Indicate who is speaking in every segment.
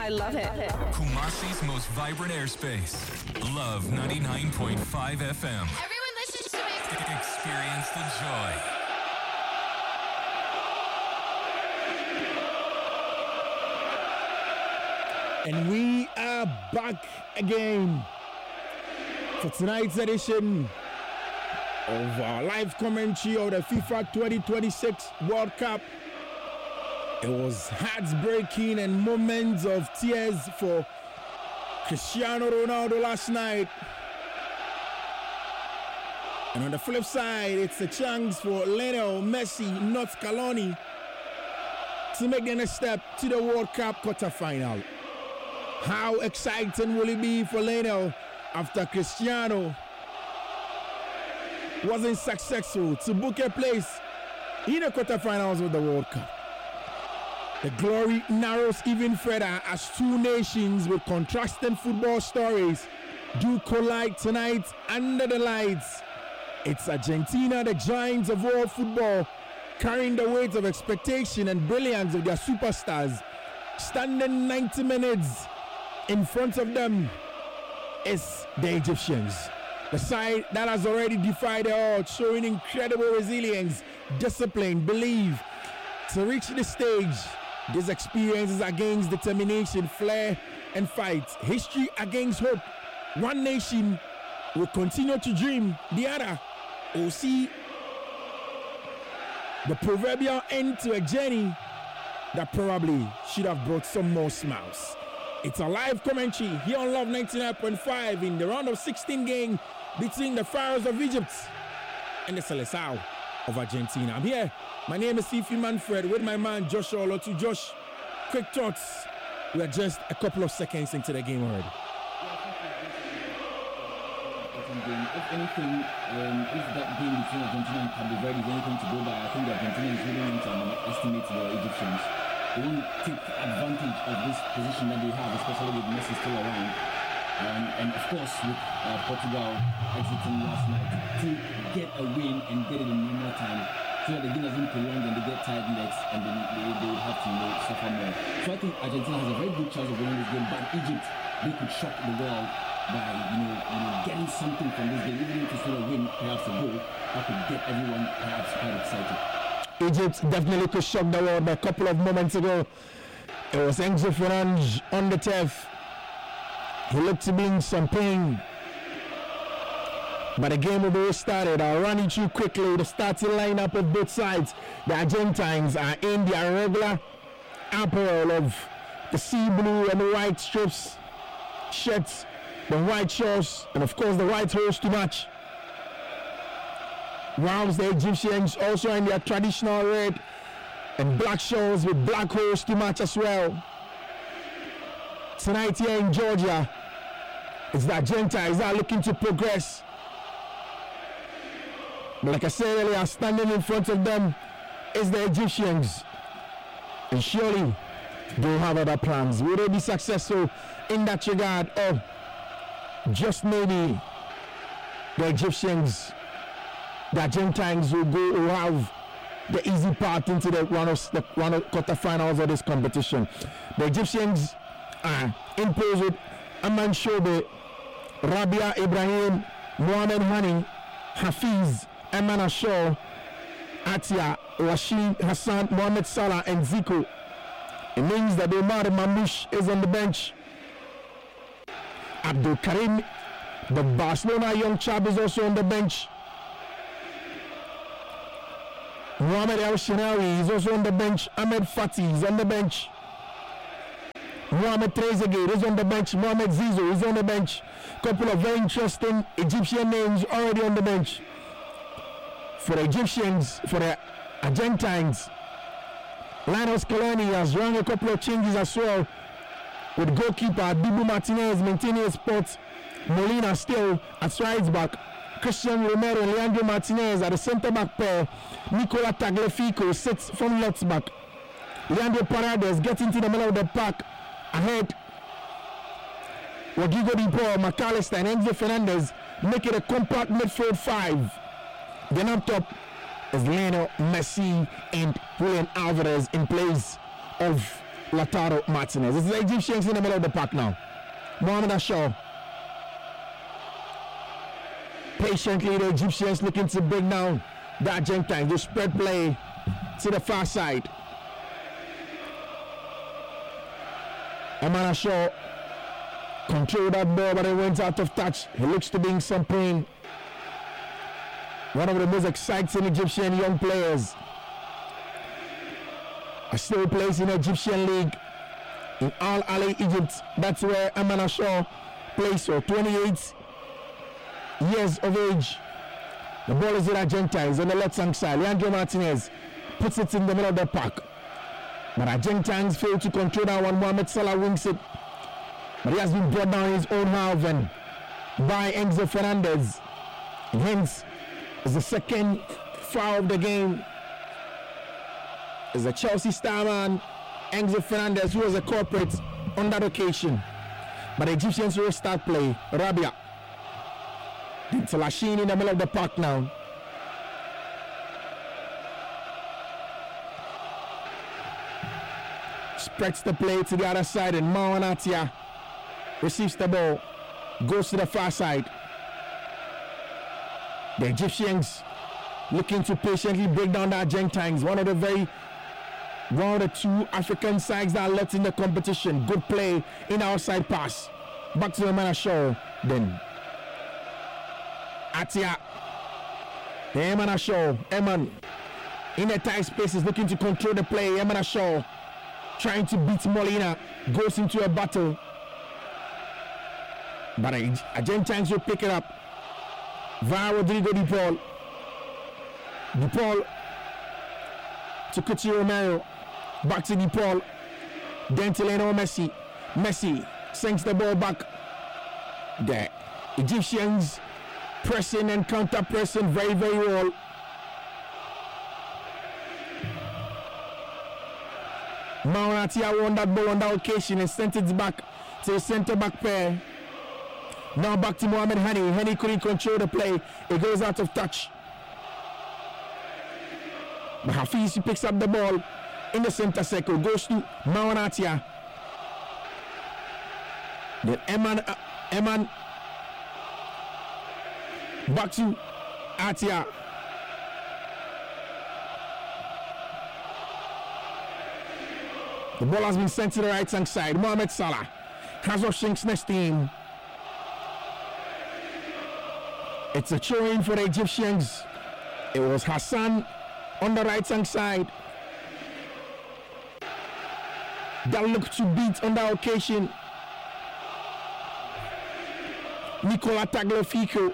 Speaker 1: I love it.
Speaker 2: Kumasi's most vibrant airspace. Love 99.5 FM.
Speaker 3: Everyone listens to me.
Speaker 2: Experience the joy.
Speaker 4: And we are back again for tonight's edition of our live commentary of the FIFA 2026 World Cup. It was heartbreaking and moments of tears for Cristiano Ronaldo last night. And on the flip side, it's a chance for Lionel Messi, not Scaloni, to make the next step to the World Cup quarterfinal. How exciting will it be for Lionel after Cristiano wasn't successful to book a place in the quarterfinals of the World Cup? The glory narrows even further as two nations with contrasting football stories do collide tonight under the lights. It's Argentina, the giants of world football, carrying the weight of expectation and brilliance of their superstars. Standing 90 minutes in front of them is the Egyptians, the side that has already defied the odds, showing incredible resilience, discipline, belief to reach the stage. This experience is against determination, flair, and fight. History against hope. One nation will continue to dream, the other will see the proverbial end to a journey that probably should have brought some more smiles. It's a live commentary here on Love 99.5 in the round of 16 game between the Pharaohs of Egypt and the Seleção of Argentina. I'm here. My name is Fifi Manfred with my man Joshua Olotu. Josh, quick thoughts. We are just a couple of seconds into the game already.
Speaker 5: If anything, if that game between Argentina and Cabo Verde is anything to go by, I think Argentina is really going to underestimate the Egyptians. They won't take advantage of this position that they have, especially with Messi still around. And of course, with Portugal exiting last night, to get a win and get it in normal time, so that the game doesn't prolong and they get tired legs and then they would have to suffer more. So I think Argentina has a very good chance of winning this game, but Egypt, they could shock the world by getting something from this game, even if it's not a win, perhaps a goal, that could get everyone perhaps quite excited.
Speaker 4: Egypt definitely could shock the world. A couple of moments ago, it was Enzo Fernandes on the turf. He looked to be in some pain. But the game will be restarted. I'll run you through quickly the starting lineup of both sides. The Argentines are in their regular apparel of the sea blue and the white strips, shirts, the white shorts, and of course the white hose to match. Whilst the Egyptians also in their traditional red and black shorts with black hose to match as well. Tonight here in Georgia, it's the Argentines that are looking to progress. But like I said earlier, standing in front of them is the Egyptians. And surely they'll have other plans. Will they be successful in that regard? Or just maybe the Egyptians, the Argentines will have the easy path into the one of quarterfinals of this competition. The Egyptians are imposed with Aman Shobe, Rabia Ibrahim, Mohamed Hani, Hafiz, Eman Ashor, Atia, Rashid Hassan, Mohamed Salah, and Zico. It means that Omar Mamouche is on the bench. Abdul Karim, the Barcelona young chap, is also on the bench. Mohamed El Shenawi is also on the bench. Ahmed Fatih is on the bench. Mohamed Trezeguet is on the bench. Mohamed Zizou is on the bench. Couple of very interesting Egyptian names already on the bench. For the Egyptians, for the Argentines, Lionel Scaloni has run a couple of changes as well, with goalkeeper Dibu Martinez maintaining his spot, Molina still at right back, Christian Romero and Leandro Martinez at the centre back pair, Nicola Tagliafico sits from left back, Leandro Paredes gets into the middle of the pack ahead, Rodrigo Di Paul, McAllister and Enzo Fernandez make it a compact midfield five. Then up top is Lionel Messi and Julian Alvarez in place of Lautaro Martinez. It's the Egyptians in the middle of the park now. Mohamed Ashaw. Patiently, the Egyptians looking to break down the Argentines. They spread play to the far side. Eman Ashaw controlled that ball, but it went out of touch. He looks to be in some pain. One of the most exciting Egyptian young players. Still plays in the Egyptian League in Al Ahly, Egypt. That's where Eman Ashaw plays for. 28 years of age. The ball is with Argentines on the left hand side. Leandro Martinez puts it in the middle of the park. But Argentines fail to control that one. Mohamed Salah wins it. But he has been brought down in his own half and by Enzo Fernandez. And hence is the second foul of the game. Is the Chelsea star man Enzo Fernandez, who was a corporate on that occasion. But the Egyptians will start play. Rabia. It's Lachine in the middle of the park now. Spreads the play to the other side, and Marouane Atia receives the ball, goes to the far side. The Egyptians looking to patiently break down the Argentines. One of the two African sides that are left in the competition. Good play in the outside pass. Back to Eman Ashaw. Then Atia. Eman Ashaw. Eman in the tight spaces looking to control the play. Eman Ashaw trying to beat Molina. Goes into a battle. But Argentines will pick it up. Via Rodrigo De Paul. De Paul to Cuti Romero. Back to De Paul. Then to Lionel Messi. Messi sinks the ball back. The Egyptians pressing and counter pressing very, very well. Marouane Atia won that ball on that occasion and sent it back to the centre back pair. Now back to Mohamed Hani. Hani couldn't control the play. It goes out of touch. But Hafiz picks up the ball in the center circle. Goes to Marouane Atia. Then Eman back to Atia. The ball has been sent to the right hand side. Mohamed Salah has Shinks next to him. It's a throw-in for the Egyptians. It was Hassan on the right hand side that looked to beat on that occasion Nicola Tagliafico.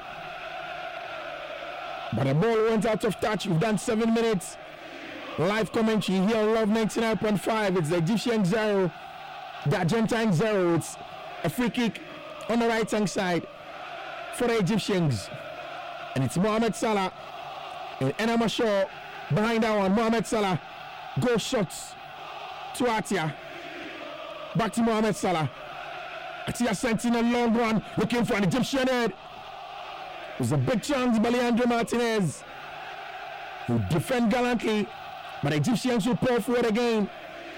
Speaker 4: But the ball went out of touch. We've done 7 minutes. Live commentary here on Love 99.5. It's the Egyptian 0, the Argentine 0. It's a free kick on the right hand side for the Egyptians. And it's Mohamed Salah and Eman Ashaw behind that one. Mohamed Salah goes shots to Atia. Back to Mohamed Salah. Atia sent in a long run looking for an Egyptian head. It was a big chance by Leandro Martinez, who defend gallantly, but the Egyptians will pour forward again.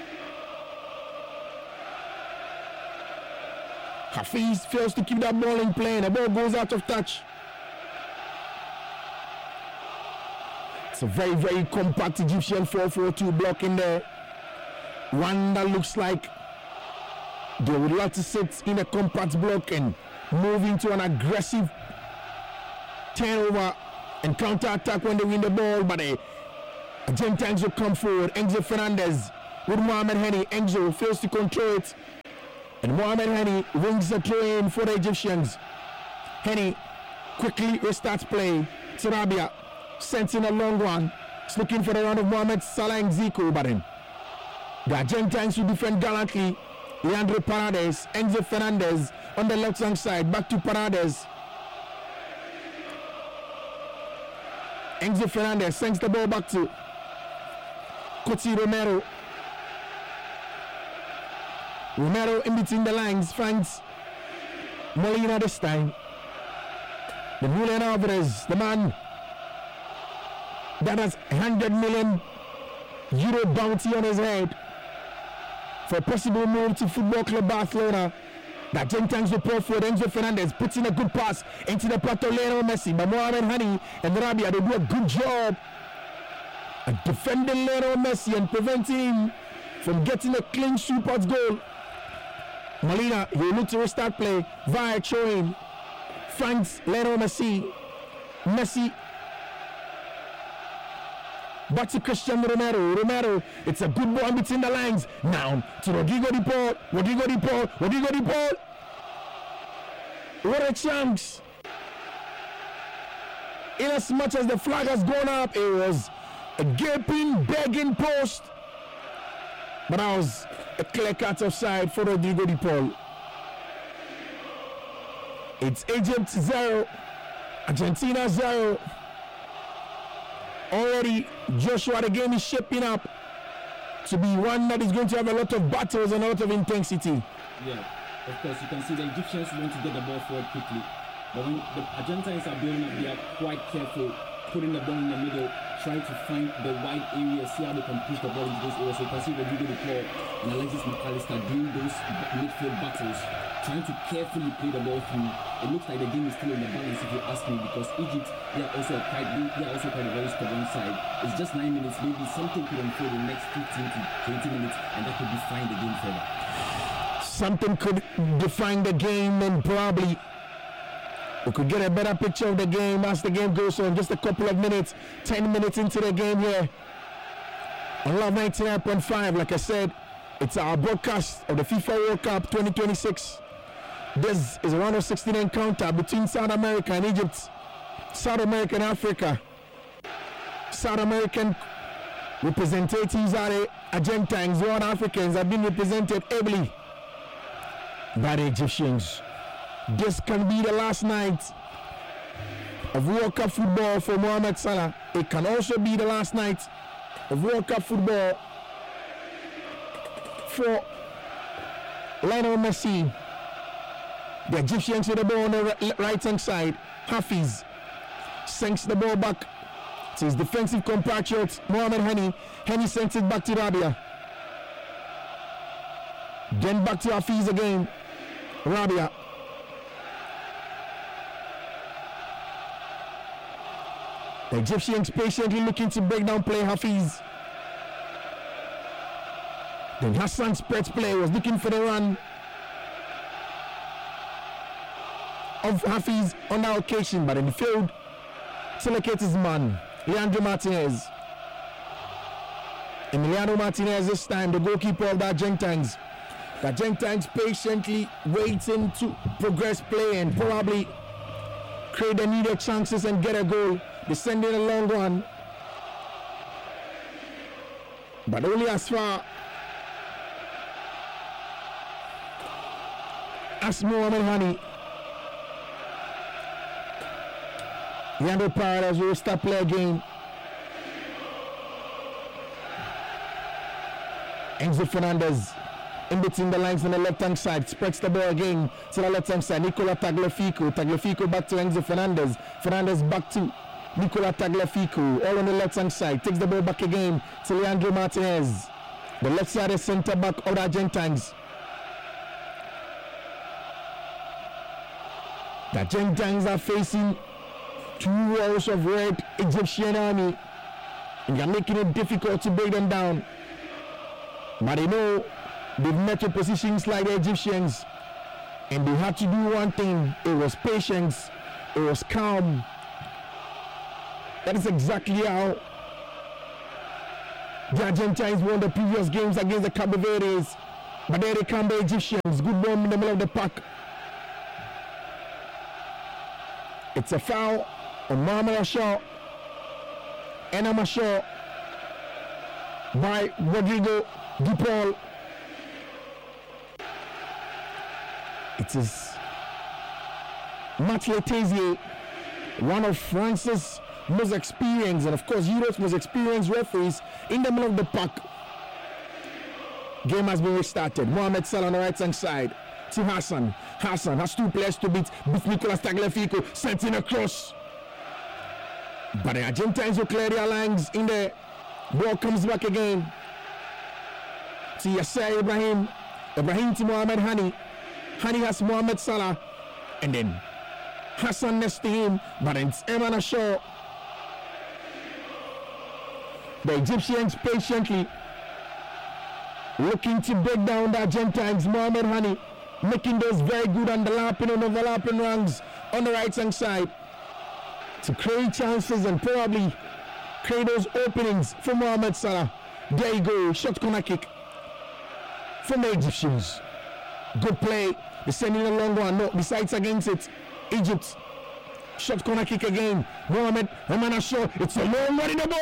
Speaker 4: Hafiz fails to keep that ball in play. The ball goes out of touch. It's a very, very compact Egyptian 4-4-2 block in there. One that looks like they would like to sit in a compact block and move into an aggressive turnover and counter-attack when they win the ball, but the Argentines will come forward. Enzo Fernandez with Mohamed Hani. Enzo fails to control it, and Mohamed Hani wins the throw-in for the Egyptians. Hani quickly restarts play. Sarabia sends in a long one. It's looking for the run of Mohamed Salah and Zico, but then the Argentines will defend gallantly. Leandro Paredes, Enzo Fernandez on the left hand side. Back to Paredes. Enzo Fernandez sends the ball back to Cuti Romero. Romero in between the lines finds Molina this time. The Julian Alvarez, the man that has €100 million bounty on his head, for a possible move to Football Club Barcelona. The Argentines report for Enzo Fernandez puts in a good pass into the path of Lionel Messi, but Mohamed Hani and Rabia, they do a good job at defending Lionel Messi and preventing him from getting a clean sweep out goal. Molina, he will look to restart play via throwing. Finds Lionel Messi. Messi back to Cristiano Romero. Romero, it's a good ball between the lines. Now to Rodrigo de Paul. Rodrigo de Paul. Rodrigo de Paul. What a chance. In as much as the flag has gone up, it was a gaping, begging post. But that was a clear cut offside for Rodrigo de Paul. It's Egypt 0, Argentina 0. Already, Joshua, the game is shaping up to be one that is going to have a lot of battles and a lot of intensity.
Speaker 5: Yeah, of course, you can see the Egyptians want to get the ball forward quickly. But when the Argentines are building up, they are quite careful, putting the ball in the middle, trying to find the wide area, see how they can push the ball into those areas. So you can see Rodrigo de Paul and Alexis McAllister doing those midfield battles, trying to carefully play the ball through. It looks like the game is still in the balance, if you ask me, because Egypt, they are also quite a very stubborn side. It's just 9 minutes, maybe something could unfold in the next 15 to 20 minutes, and that could define the game further.
Speaker 4: Something could define the game, and probably we could get a better picture of the game as the game goes on. Just a couple of minutes, 10 minutes into the game here on Love 99.5. Like I said, it's our broadcast of the FIFA World Cup 2026. This is a round of 16 encounter between South America and Egypt, South America and Africa. South American representatives are the Argentines, while Africans have been represented ably by the Egyptians. This can be the last night of World Cup football for Mohamed Salah. It can also be the last night of World Cup football for Lionel Messi. The Egyptians with the ball on the right hand side. Hafiz sinks the ball back to his defensive compatriot Mohamed Hani. Hani sends it back to Rabia. Then back to Hafiz again. Rabia. The Egyptians patiently looking to break down play Hafiz. Then Hassan spreads play, was looking for the run of Hafiz on that occasion, but in the field to locate his man, Leandro Martinez. Emiliano Martinez this time, the goalkeeper of the Argentines. The Argentines patiently waiting to progress play and probably create the needed chances and get a goal. They send in a long run, but only as far as Mohamed Hani. Leandro Paredes will start play again. Enzo Fernandez in between the lines on the left hand side, spreads the ball again to the left hand side. Nicola Tagliafico. Tagliafico back to Enzo Fernandez. Fernandez back to Nicola Tagliafico, all on the left hand side. Takes the ball back again to Leandro Martinez, the left side centre back of the Argentines. The Argentines are facing two walls of red Egyptian army, and they're making it difficult to break them down. But they know they've met with positions like the Egyptians, and they had to do one thing. It was patience, it was calm. That is exactly how the Argentines won the previous games against the Cabo Verdes. But there they come, the Egyptians. Good ball in the middle of the pack. It's a foul on Mohamed Shaw. Enama Shaw by Rodrigo de Paul. It is Matt Letizia, one of France's most experienced and of course Europe's most experienced referees, in the middle of the pack. Game has been restarted. Mohamed Salah on the right hand side to Hassan. Hassan has two players to beat. Nicolas Tagliafico sends in a cross, but the Argentines will clear their lines in there. Ball comes back again. to Yasser Ibrahim. Ibrahim to Mohamed Hani. Hani has Mohamed Salah. And then Hassan next to him. But it's Eman Ashaw. The Egyptians patiently looking to break down the Argentines. Mohamed Hani making those very good underlapping and overlapping runs on the right hand side to create chances and probably create those openings for Mohamed Salah. There you go, shot corner kick from the Egyptians. Good play. They're sending a long one. No, besides against it. Egypt. Shot corner kick again. Mohamed Ashaw. It's a long one in the ball.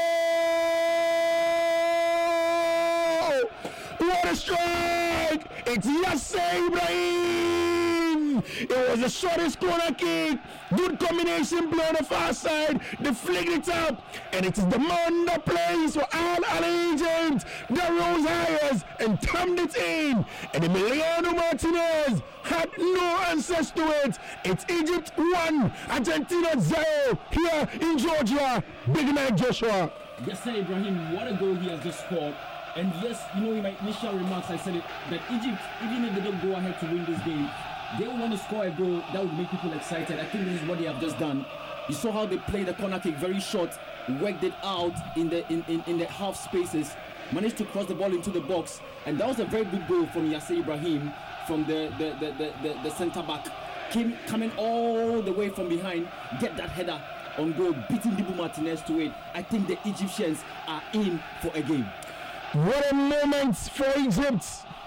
Speaker 4: What a strike! It's Yasser Ibrahim! It was the shortest corner kick. Good combination play on the far side. They flicked it up. And it is the man that plays for Al Ahly Egypt. The rose hires and thumbed it in. And Emiliano Martinez had no answers to it. It's Egypt 1, Argentina 0 here in Georgia. Big night, Joshua.
Speaker 5: Yasser Ibrahim, what a goal he has just scored. And yes, you know, in my initial remarks, I said it, that Egypt, even if they don't go ahead to win this game, they want to score a goal that would make people excited. I think this is what they have just done. You saw how they played the corner kick very short, worked it out in the half spaces, managed to cross the ball into the box, and that was a very good goal from Yasser Ibrahim from the centre back, coming all the way from behind, get that header on goal, beating Dibu Martinez to it. I think the Egyptians are in for a game.
Speaker 4: What a moment for Egypt.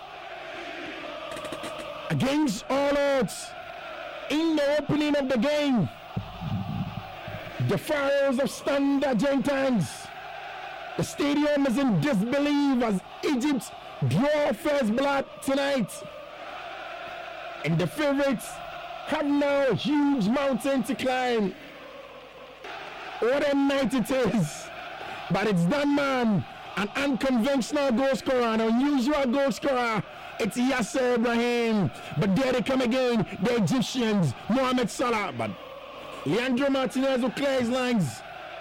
Speaker 4: Against all odds, in the opening of the game, the Pharaohs of stunned Argentines. The stadium is in disbelief as Egypt draw first blood tonight. And the favorites have now a huge mountain to climb. What a night it is. But it's done, man. An unconventional goal scorer, an unusual goal scorer. It's Yasser Ibrahim. But there they come again, the Egyptians. Mohamed Salah. But Leandro Martinez will clear his lines.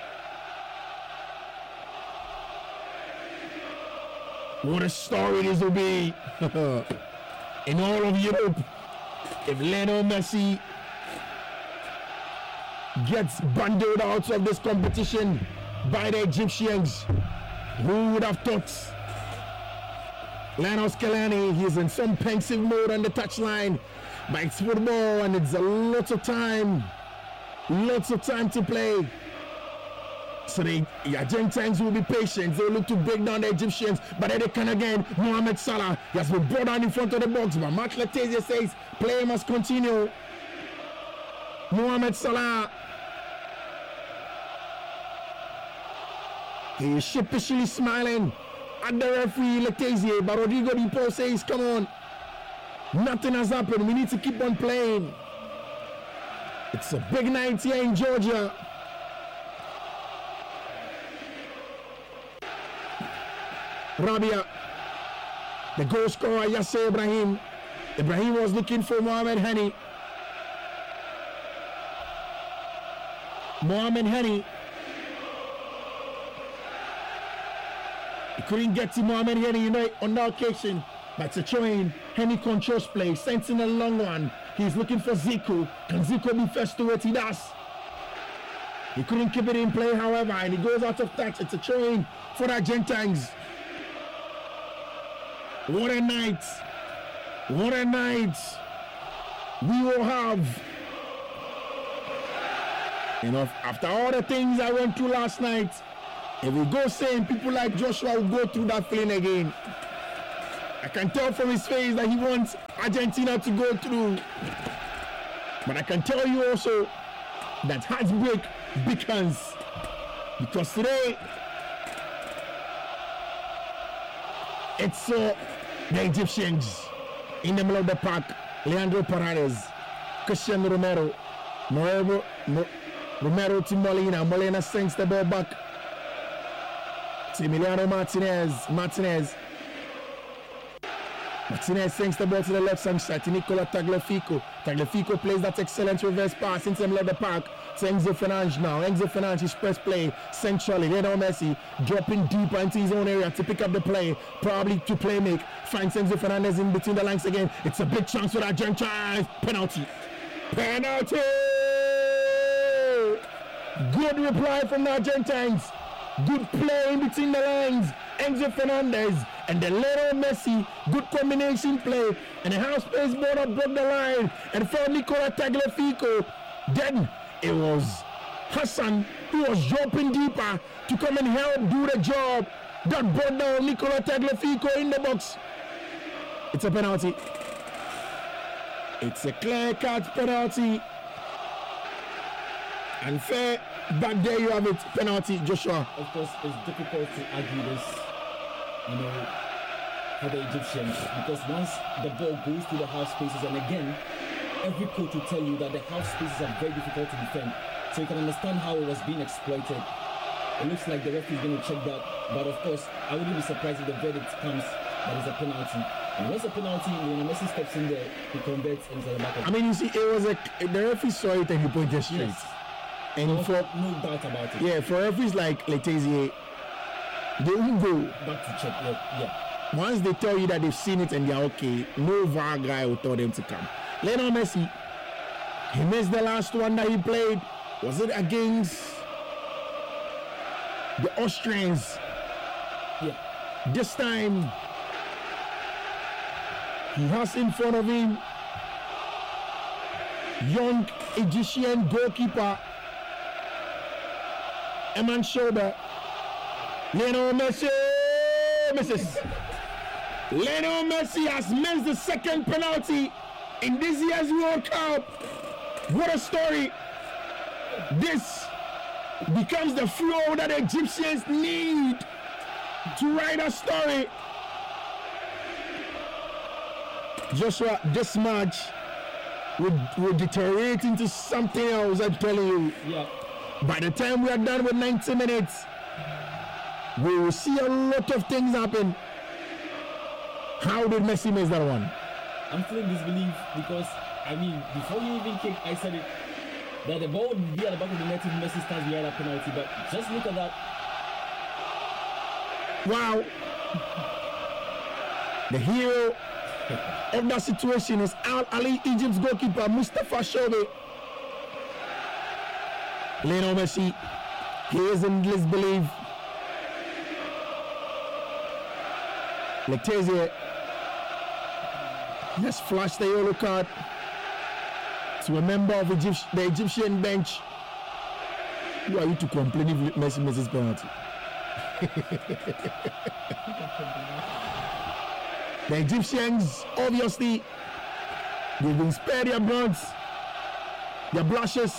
Speaker 4: What a story this will be in all of Europe if Lionel Messi gets bundled out of this competition by the Egyptians. Who would have thought? Lionel Skelani, he's in some pensive mode on the touchline. But it's football and it's a lot of time to play. So the Argentines will be patient. They'll look to break down the Egyptians. But then they can again. Mohamed Salah, he has been brought down in front of the box. But Mark Letizia says play must continue. Mohamed Salah. He is sheepishly smiling at the referee Letizia, but Rodrigo Di Paul says, come on, nothing has happened, we need to keep on playing. It's a big night here in Georgia. Rabia, the goal scorer Yasser Ibrahim. Ibrahim was looking for Mohamed Hani. Mohamed Hani. He couldn't get to Mohamed Hani on that occasion. But it's a throw-in. Hani controls play, sends in a long one. He's looking for Zico. Can Zico be first to it? He does. He couldn't keep it in play, however, and he goes out of touch. It's a throw-in for the Argentines. What a night. What a night we will have. You know, after all the things I went through last night, if we go saying people like Joshua will go through that feeling again. I can tell from his face that he wants Argentina to go through. But I can tell you also that heartbreak beckons. Because today, it's the Egyptians in the middle of the park. Leandro Paredes, Christian Romero to Molina. Molina sends the ball back to Emiliano Martinez. Martinez sends the ball to the left side to Nicola Tagliafico. Tagliafico plays that excellent reverse pass into the middle of the park to Enzo Fernandes now. Enzo Fernandes press play centrally. Lionel Messi dropping deeper into his own area to pick up the play, probably to play make. Finds Enzo Fernandes in between the lines again. It's a big chance for that Argentine. Penalty. Penalty! Good reply from the Argentines. Good play in between the lines. Enzo Fernandes and the Lionel Messi, good combination play, and the half space border broke the line and found Nicola Tagliafico. Then it was Hassan who was dropping deeper to come and help do the job that brought down Nicola Tagliafico in the box. It's a penalty. It's a clear-cut penalty. Unfair, but there you have it, penalty, Joshua.
Speaker 5: Of course, it's difficult to argue this, for the Egyptians, because once the ball goes through the half spaces, and again, every coach will tell you that the half spaces are very difficult to defend, so you can understand how it was being exploited. It looks like the referee is going to check that, but of course, I wouldn't be surprised if the verdict comes that it's a penalty. And once a penalty, when Messi steps in there, he converts into the back of.
Speaker 4: I mean, you see, it was the referee saw it and he pointed straight.
Speaker 5: Yes.
Speaker 4: And
Speaker 5: no doubt about it.
Speaker 4: Yeah, for referees like Letizia, they will go
Speaker 5: back to check. Yeah.
Speaker 4: Once they tell you that they've seen it and they're okay, no VAR guy will tell them to come. Lionel Messi, he missed the last one that he played. Was it against the Austrians?
Speaker 5: Yeah.
Speaker 4: This time, he has in front of him young Egyptian goalkeeper Eman Shoba. Lionel Messi misses. Lionel Messi has missed the second penalty in this year's World Cup. What a story. This becomes the flow that the Egyptians need to write a story. Joshua, this match would deteriorate into something else, I'm telling you.
Speaker 5: Yeah.
Speaker 4: By the time we are done with 90 minutes, we will see a lot of things happen. How did Messi miss that one?
Speaker 5: I'm still in disbelief because, before you even kick, I said it, that the ball would be at the back of the net if Messi stands behind that penalty, but just look at that.
Speaker 4: Wow. The hero of that situation is Al Ali, Egypt's goalkeeper, Mustafa Shobe. Lionel Messi, he is in disbelief. Letizia has flashed the yellow card to a member of the Egyptian bench. Who are you to complain if Messi misses penalty? The Egyptians, obviously, they've been spared their bloods, their blushes,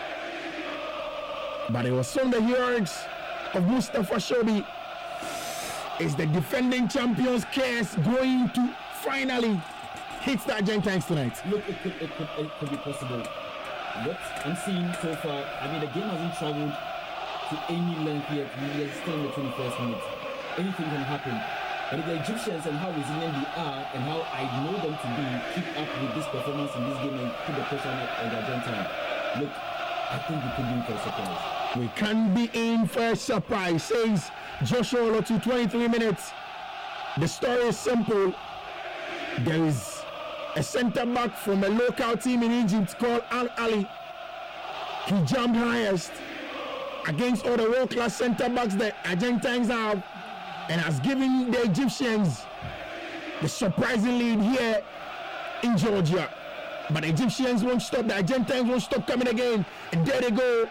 Speaker 4: but it was from the heroics of Mustafa Shobi. Is the defending champions' case going to finally hit the Argentines tonight?
Speaker 5: Look, it could be possible. What I'm seeing so far, the game hasn't traveled to any length yet. We are still in the 21st minute. Anything can happen. But if the Egyptians and how resilient they are and how I know them to be keep up with this performance in this game and put the pressure on the Argentine, look, I think we could be in for a surprise.
Speaker 4: We can be in for a surprise, says Joshua Olotu, 23 minutes. The story is simple. There is a centre back from a local team in Egypt called Al Ali. He jumped highest against all the world-class centre backs the Argentines have and has given the Egyptians the surprising lead here in Georgia. But the Egyptians won't stop, the Argentines won't stop coming again. And there they go.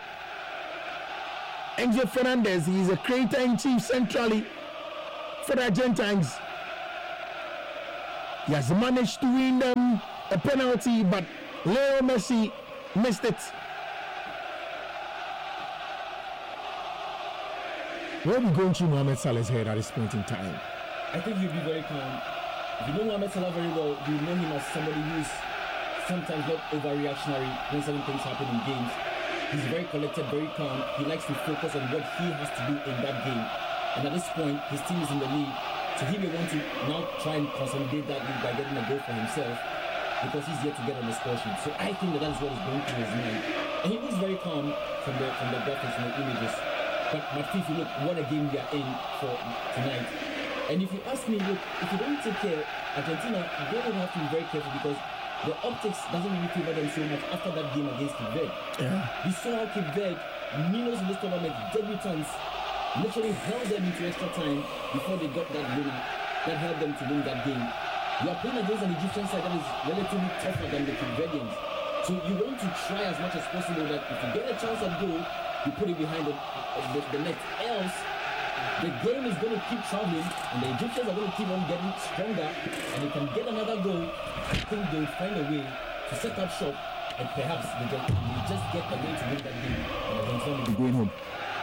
Speaker 4: Enzo Fernandez, he is a creator-in-chief centrally for the Argentines. He has managed to win them a penalty, but Leo Messi missed it. Where are we going through Mohamed Salah's head at this point in time?
Speaker 5: I think he'll be very calm. If you know Mohamed Salah very well, you know him as somebody who's sometimes not overreactionary when certain things happen in games. He's very collected, very calm. He likes to focus on what he has to do in that game. And at this point, his team is in the lead. So he may want to now try and consolidate that lead by getting a goal for himself because he's yet to get on the score sheet. So I think that is what is going through his mind. And he looks very calm from the graphics and the images. But if you look, what a game we are in for tonight. And if you ask me, look, if you don't take care, Argentina, they will have to be very careful because the optics doesn't really favor them so much after that game against Cape Verde. Yeah. We saw how Cape Verde, Minos in this tournament, debutants, literally held them into extra time before they got that winner that helped them to win that game. You are playing against an Egyptian side that is relatively tougher than the Cape Verdeans. So you want to try as much as possible that if you get a chance at goal, you put it behind the net. Else, the game is going to keep traveling and the Egyptians are going to keep on getting stronger and they can get another goal. I think they'll find a way to set up shop and perhaps they just get a way to win that game and Argentina will be going home.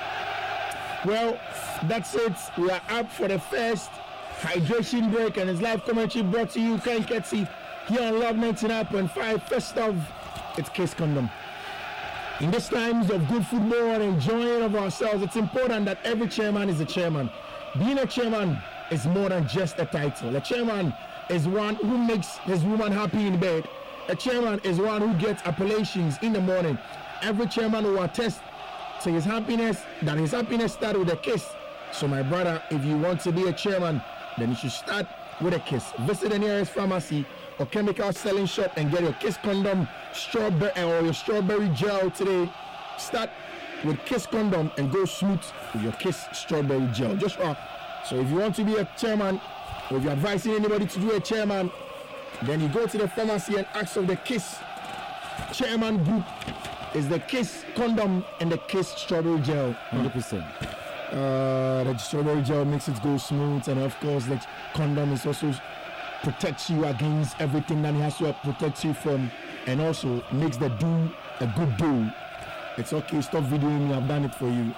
Speaker 4: Well, that's it. We are up for the first hydration break and it's live commentary brought to you, Ken Ketsi, here on Love 99.5. First off, it's Kiss Condom. In these times of good football and enjoying of ourselves, it's important that every chairman is a chairman. Being a chairman is more than just a title. A chairman is one who makes his woman happy in bed. A chairman is one who gets appellations in the morning. Every chairman will attest to his happiness, that his happiness starts with a kiss. So my brother, if you want to be a chairman, then you should start with a kiss. Visit the nearest pharmacy or chemical selling shop and get your Kiss Condom strawberry or your strawberry gel today. Start with Kiss Condom and go smooth with your Kiss strawberry gel. Joshua, so if you want to be a chairman or if you're advising anybody to do a chairman, then you go to the pharmacy and ask for the Kiss chairman group. Is the Kiss Condom and the Kiss strawberry gel.
Speaker 1: 100%.
Speaker 4: The strawberry gel makes it go smooth, and of course the condom is also protects you against everything that it has to protect you from, and also makes the do a good do. It's okay, stop videoing me, I've done it for you.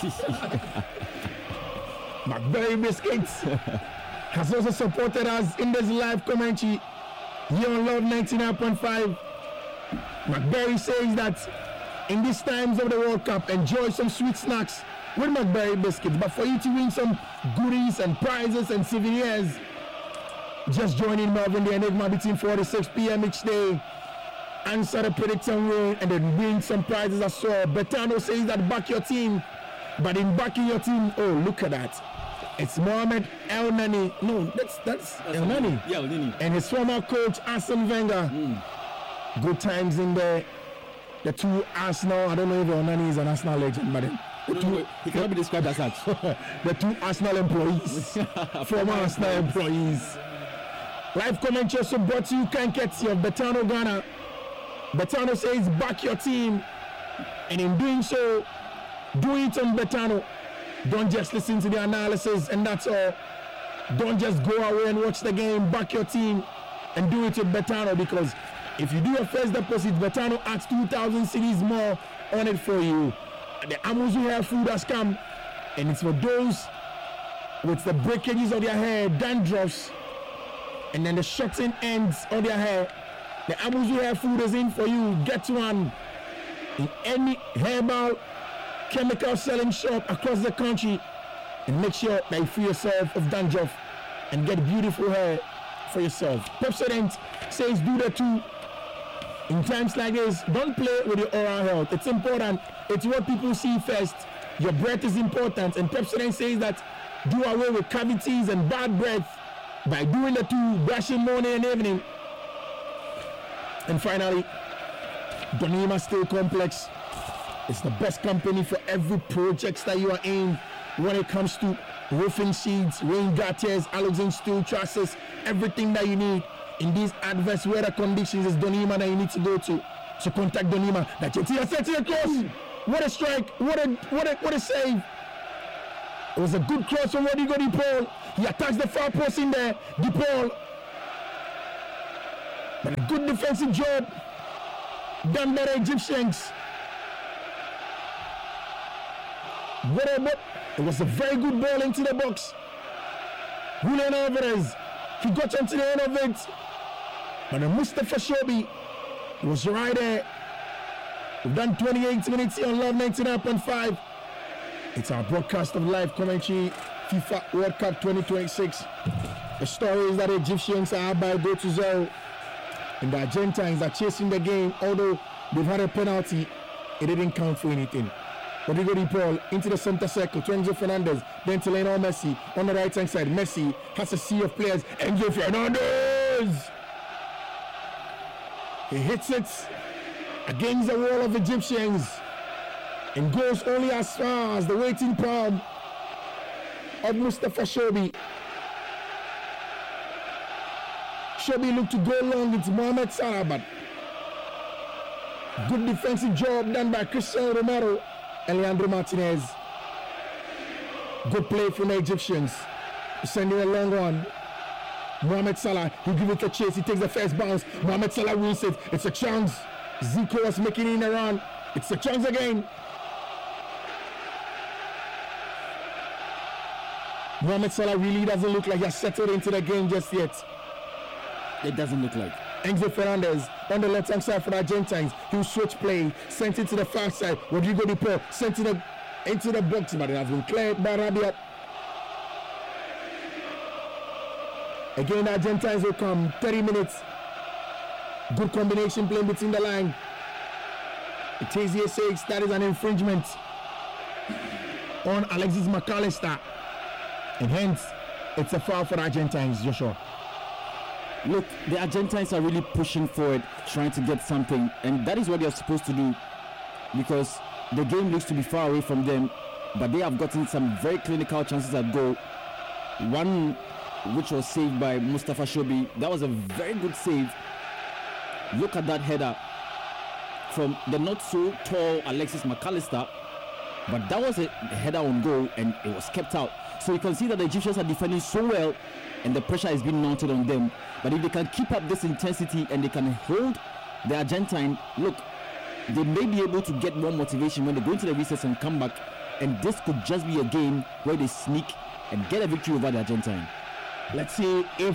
Speaker 4: McBerry Biscuits has also supported us in this live commentary here on Love 99.5. McBerry says that in these times of the World Cup, enjoy some sweet snacks with McBerry Biscuits. But for you to win some goodies and prizes and souvenirs, just join in Melvin the Enigma between 4 to 6 p.m. each day. Answer the prediction win and then win some prizes as well. Betano says that back your team, but in backing your team, oh, look at that. It's Mohamed El Nani. No, that's El Nani.
Speaker 1: Yeah, El Nani.
Speaker 4: And his former coach, Arsene Wenger. Good times in there. The two Arsenal, I don't know if El Nani is an Arsenal legend, but
Speaker 1: he cannot be described as such.
Speaker 4: The two Arsenal employees, former Arsenal employees. Live commentary also brought to you, Kanketsi of Betano Ghana. Betano says back your team, and in doing so, do it on Betano. Don't just listen to the analysis and that's all. Don't just go away and watch the game. Back your team and do it with Betano, because if you do a first deposit, Betano adds 2,000 cedis more on it for you. The Amuzu hair food has come, and it's for those with the breakages of their hair, dandruffs, and then the shortened ends of their hair. The Amuzu hair food is in for you. Get one in any herbal chemical selling shop across the country, and make sure that you free yourself of dandruff and get beautiful hair for yourself. Pepsodent says do the two. In times like this, don't play with your oral health. It's important. It's what people see first. Your breath is important, and Pepsodent says that do away with cavities and bad breath by doing the two, brushing morning and evening. And finally, Donima Steel Complex is the best company for every project that you are in when it comes to roofing sheets, rain gutters, halogen steel trusses, everything that you need in these adverse weather conditions is Donima that you need to go to. So contact Donima. That JT set to the cross. What a strike! What a save! It was a good cross from Rodrigo De Paul. He attacks the far post in there. De Paul. But a good defensive job done by the Egyptians. It was a very good ball into the box. Julian Alvarez, he got onto the end of it. But Mustafa Shobi was right there. We've done 28 minutes here on Love 99.5. It's our broadcast of live commentary FIFA World Cup 2026. The story is that the Egyptians are up by a goal to 0. And the Argentines are chasing the game, although they've had a penalty. It didn't count for anything. Rodrigo De Paul into the center circle to Enzo Fernandez, then to Lionel Messi on the right hand side. Messi has a sea of players. Enzo Fernandez! He hits it against the wall of Egyptians and goes only as far as the waiting palm of Mustafa Shobi. Shobi looked to go long with Mohamed Salah, but good defensive job done by Cristiano Romero and Leandro Martinez. Good play from the Egyptians. Sending a long one. Mohamed Salah, he gives it a chase. He takes the first bounce. Mohamed Salah wins it. It's a chance. Zico was making it in a run. It's a chance again. Mohamed Salah really doesn't look like he has settled into the game just yet.
Speaker 1: It doesn't look like.
Speaker 4: Enzo Fernandez on the left hand side for the Argentines. He'll switch play, sent it to the far side. Rodrigo De Paul sent it into the box, but it has been cleared by Rabiot. Again, the Argentines will come. 30 minutes. Good combination playing between the line. Itasia says that is an infringement on Alexis McAllister. And hence, it's a foul for the Argentines, Joshua.
Speaker 1: Look, the Argentines are really pushing forward, trying to get something, and that is what they are supposed to do, because the game looks to be far away from them, but they have gotten some very clinical chances at goal. One which was saved by Mustafa Shobi. That was a very good save. Look at that header from the not so tall Alexis McAllister, but that was a header on goal and it was kept out. So you can see that the Egyptians are defending so well and the pressure is being mounted on them. But if they can keep up this intensity and they can hold the Argentine, look, they may be able to get more motivation when they go into the recess and come back. And this could just be a game where they sneak and get a victory over the Argentine.
Speaker 4: Let's see if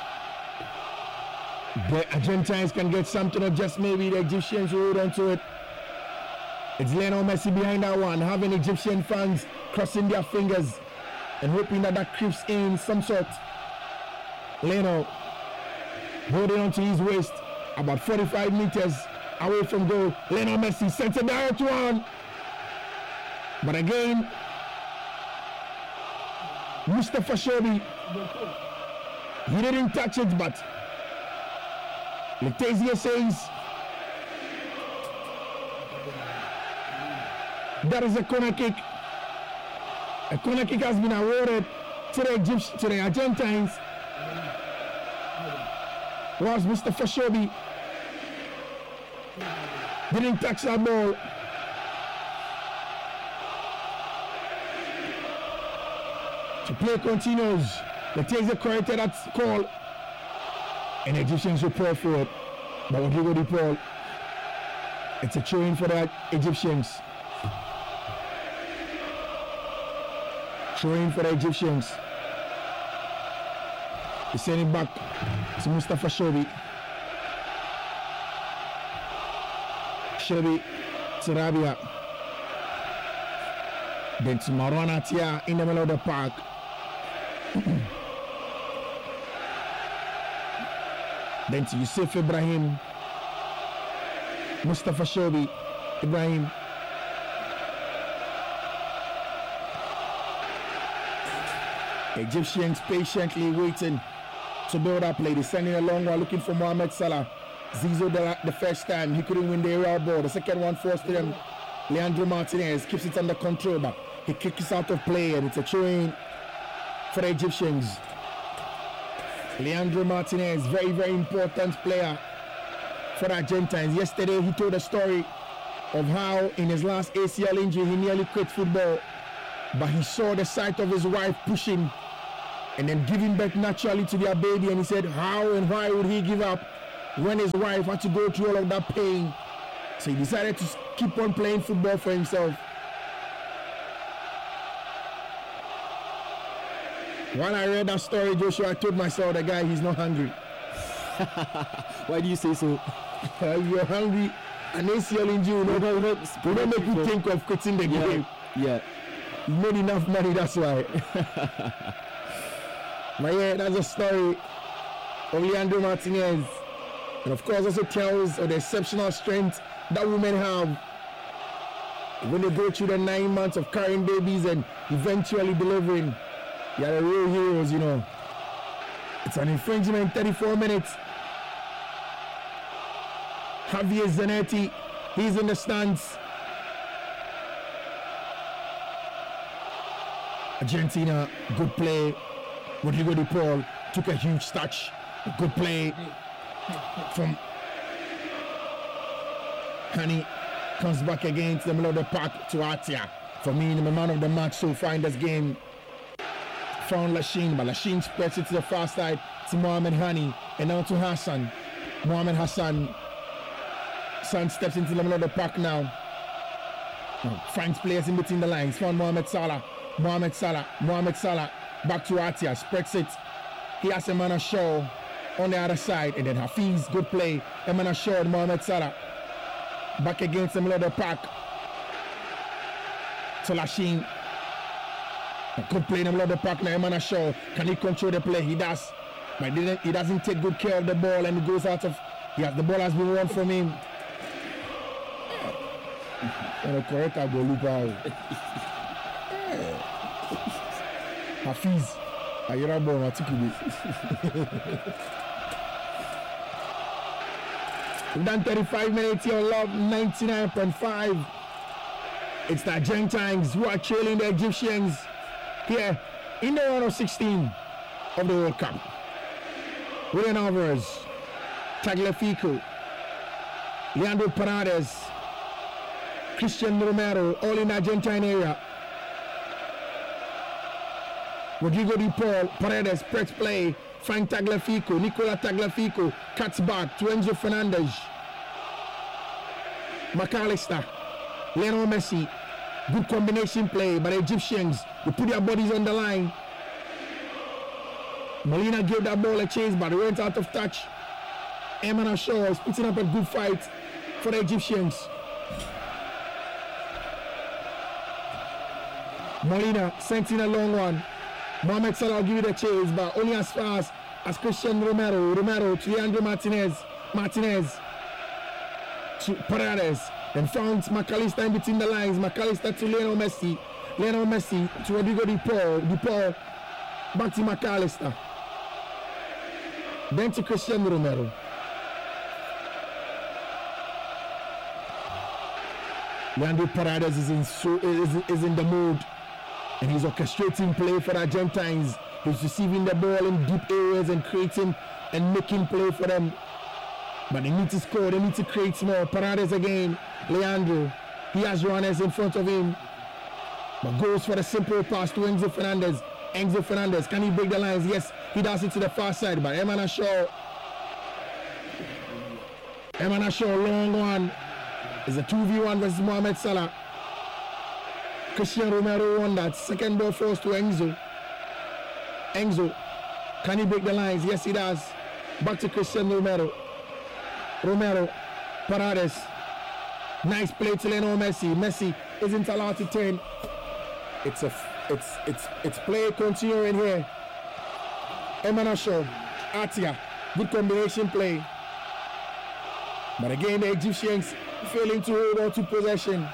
Speaker 4: the Argentines can get something, or just maybe the Egyptians will hold on to it. It's Lionel Messi behind that one, having Egyptian fans crossing their fingers and hoping that that creeps in some sort. Lionel holding on to his waist, about 45 meters away from goal. Lionel Messi sent a direct one. But again, Mustafa Shobi, he didn't touch it, but Letizia says that is a corner kick. A corner kick has been awarded to the Argentines. Was Mustafa Shobi didn't touch that ball. The play continues. Letizia corrected that call. And the Egyptians will pour for it. But Rodrigo De Paul, it's a throw-in for the Egyptians. Throw-in for the Egyptians. They send it back to Mustafa Shobi. Shobi to Rabia. Then to Marwan Atia in the middle of the park. Then to Yusuf Ibrahim. Mustafa Shobi. Ibrahim. Egyptians patiently waiting to build up play. They're sending a long one looking for Mohamed Salah. Zizo the first time, he couldn't win the aerial ball. The second one forced him. Leandro Martinez keeps it under control, but he kicks out of play and it's a throw-in for the Egyptians. Leandro Martinez, very, very important player for the Argentines. Yesterday he told a story of how in his last ACL injury he nearly quit football, but he saw the sight of his wife pushing and then giving back naturally to their baby, and he said how and why would he give up when his wife had to go through all of that pain. So he decided to keep on playing football for himself. When I read that story, Joshua, I told myself, the guy, he's not hungry.
Speaker 1: Why do you say so?
Speaker 4: If you're hungry, an ACL injury will not make you think of quitting the game.
Speaker 1: Yeah.
Speaker 4: He made enough money, that's why. But yeah, that's a story of Leandro Martinez. And of course, also tells of the exceptional strength that women have when they go through the 9 months of carrying babies and eventually delivering. They are the real heroes, you know. It's an infringement, 34 minutes. Javier Zanetti, he's in the stands. Argentina, good play. Rodrigo de Paul took a huge touch. A good play from Hani. Comes back again to the middle of the park to Atia. For me, the man of the match so far in this game. Found Lachine, but Lachine spreads it to the far side to Mohamed Hani. And now to Hassan. Mohamed Hassan. Son steps into the middle of the park now. Finds players in between the lines. Found Mohamed Salah. Mohamed Salah. Back to Atia. Spreads it. He has Emana Shaw on the other side. And then Hafiz, good play. Emana Shaw and Mohamed Salah. Back against the middle of the park. To Lachine. A good play in the middle of the park now. Emana Shaw. Can he control the play? He does. But he doesn't take good care of the ball and it goes out of. Yeah, the ball has been won from him. And a correct goalkeeper. Hafiz. Ayirabo Matikubi. We've done 35 minutes here on Love 99.5. It's the Argentines who are trailing the Egyptians here in the round of 16 of the World Cup. Julian Alvarez, Tagliafico, Leandro Paredes, Christian Romero, all in the Argentine area. Rodrigo de Paul, Paredes, press play, Frank Tagliafico, Nicola Tagliafico, cuts back to Enzo Fernandez. McAllister, Lionel Messi, good combination play by the Egyptians. They put their bodies on the line. Molina gave that ball a chase, but it went out of touch. Emana Shaw is putting up a good fight for the Egyptians. Molina sent in a long one. Mohamed Salah will give it a chase, but only as far as Christian Romero. Romero to Leandro Martinez. Martinez to Paredes. Then found McAllister in between the lines. McAllister to Lionel Messi. Lionel Messi to Rodrigo de Paul. De Paul back to McAllister. Then to Christian Romero. Leandro Paredes is in the mood. And he's orchestrating play for the Argentines. He's receiving the ball in deep areas and creating and making play for them. But they need to score, they need to create more. Paredes again, Leandro. He has runners in front of him. But goes for the simple pass to Enzo Fernandez. Enzo Fernandez, can he break the lines? Yes, he does it to the far side. But Emana Shaw, long one. It's a 2v1 versus Mohamed Salah. Christian Romero won that. Second ball forced to Enzo. Enzo, can he break the lines? Yes, he does. Back to Christian Romero. Romero, Paredes. Nice play to Lionel Messi. Messi isn't allowed to turn. It's play continuing here. Emana Shaw, Atia, good combination play. But again, the Egyptians failing to hold on to possession.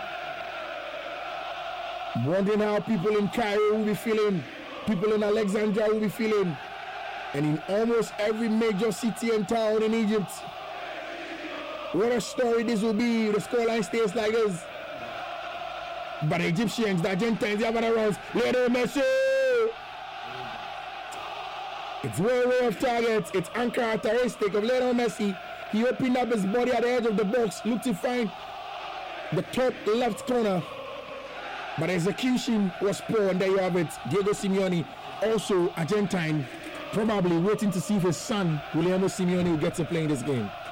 Speaker 4: Wondering how people in Cairo will be feeling, people in Alexandria will be feeling, and in almost every major city and town in Egypt. What a story this will be. The scoreline stays like this. But the Egyptians, the Argentines, the other runs. Lionel Messi! It's way off target. It's uncharacteristic of Lionel Messi. He opened up his body at the edge of the box, looked to find the top left corner. But execution was poor, and there you have it. Diego Simeone, also Argentine, probably waiting to see if his son, Guillermo Simeone, will get to play in this game.